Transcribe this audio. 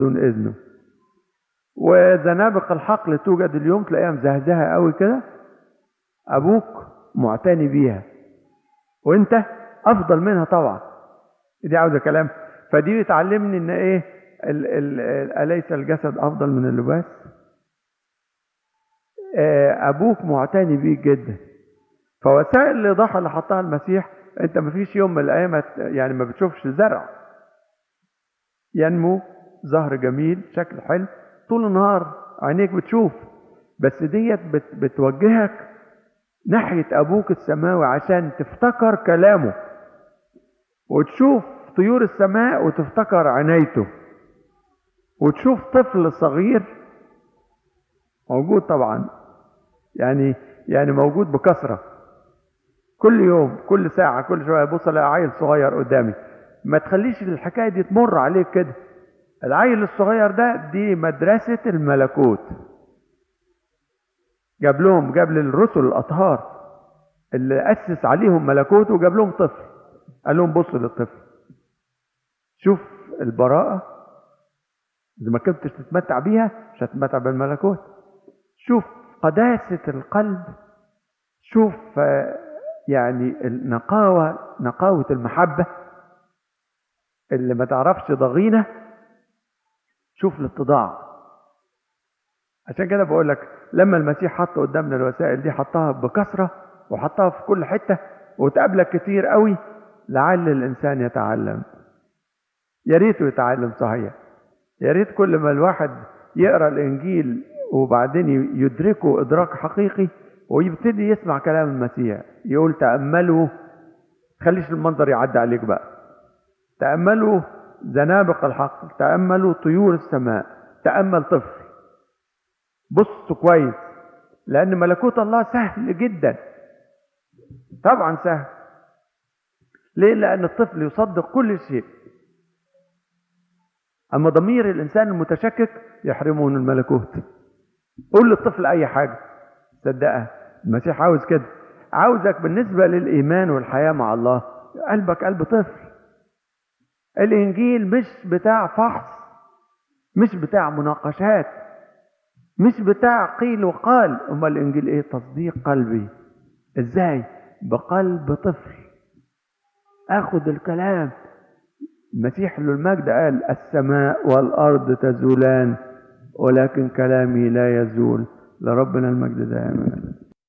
دون إذنه. وزنابق الحقل توجد اليوم تلاقيها مزهزهة قوي كده، أبوك معتني بيها وأنت أفضل منها طبعا. دي عاوزة كلام. فدي بتعلمني إن إيه، أليس الجسد أفضل من اللباس؟ أبوك معتني بيك جدا. فوسائل الإيضاح اللي حطها المسيح، أنت مفيش يوم من الأيام يعني ما بتشوفش زرع ينمو زهر جميل شكل حلو طول النهار عينيك بتشوف، بس ديت بتوجهك ناحية أبوك السماوي عشان تفتكر كلامه، وتشوف طيور السماء وتفتكر عنايته، وتشوف طفل صغير موجود طبعا، يعني موجود بكثرة كل يوم كل ساعة كل شوية بص الاقي عيل صغير قدامي. ما تخليش الحكاية دي تمر عليك كده. العيل الصغير ده دي مدرسة الملكوت. جاب للرسل الأطهار اللي أسس عليهم ملكوت، وجاب لهم طفل قال لهم بصوا للطفل، شوف البراءة، إذا ما كنتش تتمتع بيها مش هتتمتع بالملكوت. شوف قداسة القلب، شوف يعني نقاوة المحبة اللي ما تعرفش ضغينة، شوف الاتضاع. عشان كده بقول لك لما المسيح حط قدامنا الوسائل دي حطها بكثرة وحطها في كل حتة وتقابلك كتير قوي، لعل الإنسان يتعلم. يا ريته يتعلم صحيح. يا ريت كل ما الواحد يقرأ الإنجيل وبعدين يدركه إدراك حقيقي ويبتدي يسمع كلام المسيح، يقول تأملوا، تخليش المنظر يعدي عليك بقى. تأملوا زنابق الحق، تأملوا طيور السماء، تأمل طفل، بصوا كويس، لأن ملكوت الله سهل جدا. طبعا سهل. ليه؟ لأن الطفل يصدق كل شيء. أما ضمير الإنسان المتشكك يحرمه من الملكوت. قول للطفل أي حاجة صدقها. المسيح عاوز كده، عاوزك بالنسبة للإيمان والحياة مع الله قلبك قلب طفل. الإنجيل مش بتاع فحص، مش بتاع مناقشات، مش بتاع قيل وقال. أما الإنجيل إيه؟ تصديق قلبي. إزاي؟ بقلب طفل أخذ الكلام. المسيح له المجد قال السماء والأرض تزولان ولكن كلامي لا يزول. لربنا المجد دائما.